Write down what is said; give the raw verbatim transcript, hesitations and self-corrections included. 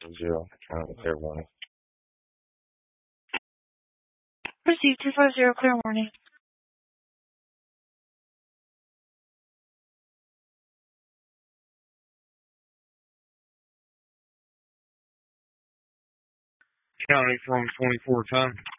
Zero. County, clear warning. Received two five zero, clear warning. County from twenty-four ton.